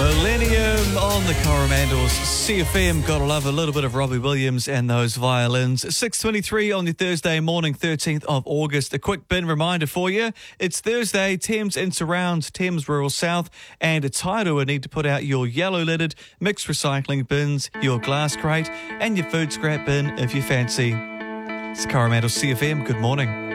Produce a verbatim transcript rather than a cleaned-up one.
Millennium on the Coromandel's C F M. Gotta love a little bit of Robbie Williams and those violins. six twenty-three on the Thursday morning, thirteenth of August. A quick bin reminder for you. It's Thursday, Thames and surrounds, Thames Rural South, and it's Tidal will need to put out your yellow-lidded mixed recycling bins, your glass crate, and your food scrap bin if you fancy. It's Coromandel C F M. Good morning.